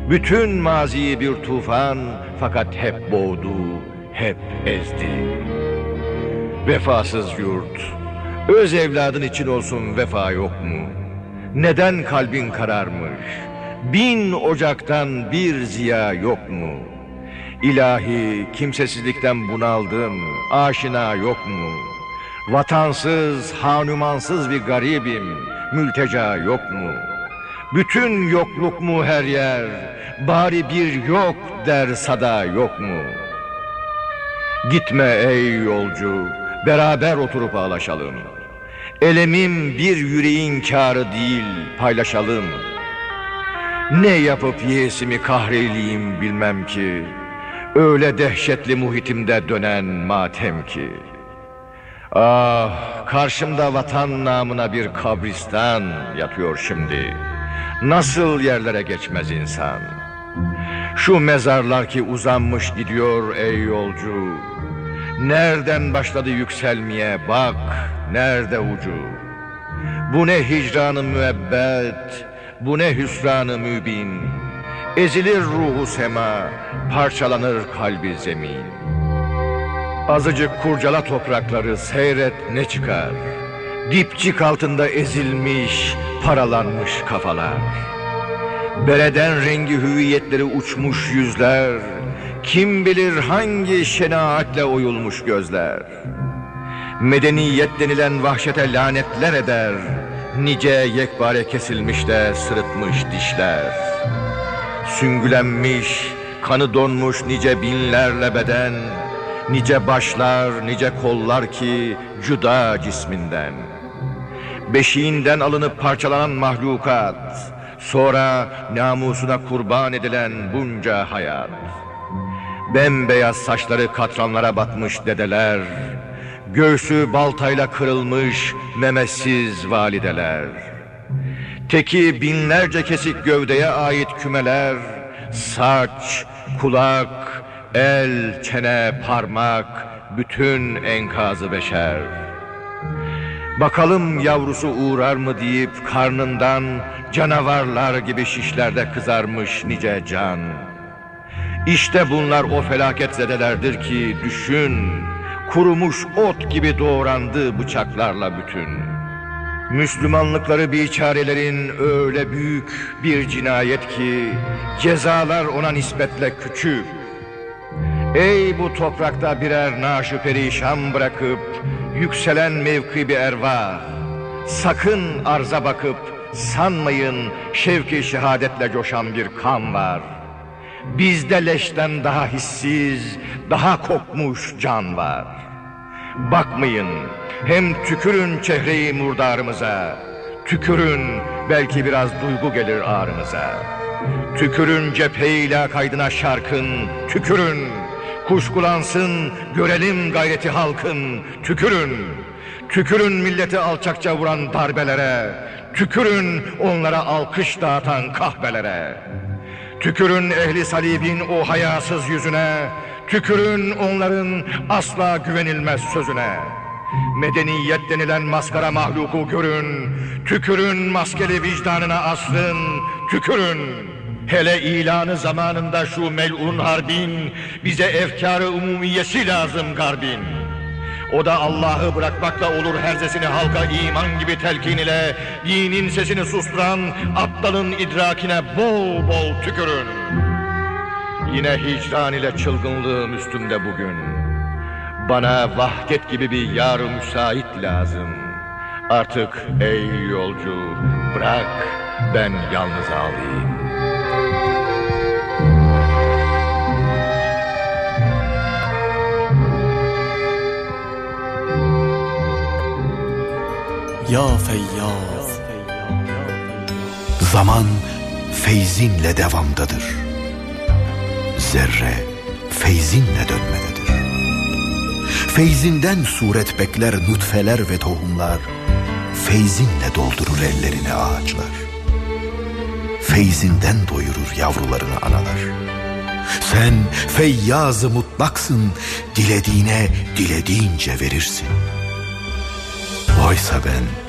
Bütün maziyi bir tufan, fakat hep boğdu, hep ezdi. Vefasız yurt, öz evladın için olsun vefa yok mu? Neden kalbin kararmış? 1000 ocaktan bir ziya yok mu? İlahi, kimsesizlikten bunaldım, aşina yok mu? Vatansız, hanumansız bir garibim, mülteca yok mu? Bütün yokluk mu her yer, bari bir yok der sada yok mu? Gitme ey yolcu, beraber oturup ağlaşalım. Elemim bir yüreğin kârı değil, paylaşalım. Ne yapıp yiyesimi kahreyleyim bilmem ki, öyle dehşetli muhitimde dönen matem ki. Ah, karşımda vatan namına bir kabristan yatıyor şimdi. Nasıl yerlere geçmez insan? Şu mezarlar ki uzanmış gidiyor ey yolcu. Nereden başladı yükselmeye bak, nerede ucu? Bu ne hicran-ı müebbet, bu ne hüsran-ı mübin. Ezilir ruhu sema, parçalanır kalbi zemin. Azıcık kurcala toprakları, seyret ne çıkar. Dipçik altında ezilmiş, paralanmış kafalar. Bereden rengi hüviyetleri uçmuş yüzler. Kim bilir hangi şenaatle oyulmuş gözler. Medeniyet denilen vahşete lanetler eder. Nice yekpare kesilmiş de sırıtmış dişler. Süngülenmiş, kanı donmuş nice binlerle beden. Nice başlar, nice kollar ki cüda cisminden. Beşiğinden alınıp parçalanan mahlukat, sonra namusuna kurban edilen bunca hayat. Bembeyaz saçları katranlara batmış dedeler, göğsü baltayla kırılmış memesiz valideler. Teki binlerce kesik gövdeye ait kümeler, saç, kulak, el, çene, parmak, bütün enkazı beşer. Bakalım yavrusu uğrar mı deyip karnından canavarlar gibi şişlerde kızarmış nice can. İşte bunlar o felaketzedelerdir ki düşün, kurumuş ot gibi doğrandı bıçaklarla bütün. Müslümanlıkları biçarelerin öyle büyük bir cinayet ki cezalar ona nispetle küçük. Ey bu toprakta birer naşı perişan bırakıp yükselen mevki bir ervah, sakın arza bakıp sanmayın şevki şehadetle coşan bir kan var. Bizde leşten daha hissiz, daha kokmuş can var. Bakmayın, hem tükürün çehreyi murdarımıza, tükürün belki biraz duygu gelir ağrımıza. Tükürün cepheyle kaydına şarkın, tükürün. Kuşkulansın, görelim gayreti halkın, tükürün. Tükürün milleti alçakça vuran darbelere, tükürün onlara alkış dağıtan kahvelere. Tükürün ehli salibin o hayasız yüzüne, tükürün onların asla güvenilmez sözüne. Medeniyet denilen maskara mahluku görün, tükürün maskeli vicdanına asrın, tükürün. Hele ilanı zamanında şu melun harbin, bize efkâr-ı umumiyesi lazım garbin. O da Allah'ı bırakmakla olur herzesini halka iman gibi telkin ile, dinin sesini susturan aptalın idrakine bol bol tükürün. Yine hicran ile çılgınlığım üstümde bugün. Bana vahdet gibi bir yar-ı müsait lazım. Artık ey yolcu bırak ben yalnız ağlayayım. Ya Feyyaz, zaman feyzinle devamdadır. Zerre feyzinle dönmededir. Feyzinden suret bekler nutfeler ve tohumlar, feyzinle doldurur ellerini ağaçlar. Feyzinden doyurur yavrularını analar. Sen feyyaz-ı mutlaksın, dilediğine dilediğince verirsin. Oysa ben